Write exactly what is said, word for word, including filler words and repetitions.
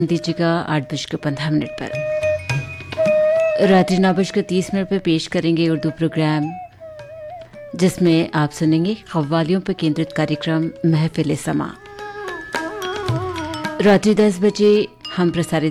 दीजिएगा आठ बजकर पंद्रह मिनट पर। रात्रि नौ बजकर तीस मिनट पर पेश करेंगे उर्दू प्रोग्राम, जिसमें आप सुनेंगे कव्वालियों पर केंद्रित कार्यक्रम महफिल समा। रात्रि दस बजे हम प्रसारित